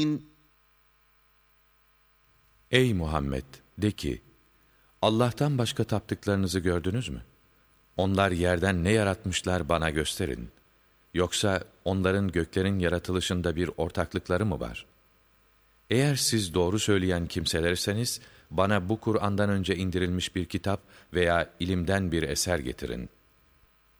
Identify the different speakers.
Speaker 1: Ey Muhammed! De ki, Allah'tan başka taptıklarınızı gördünüz mü? Onlar yerden ne yaratmışlar bana gösterin. Yoksa onların göklerin yaratılışında bir ortaklıkları mı var? Eğer siz doğru söyleyen kimselerseniz, bana bu Kur'an'dan önce indirilmiş bir kitap veya ilimden bir eser getirin.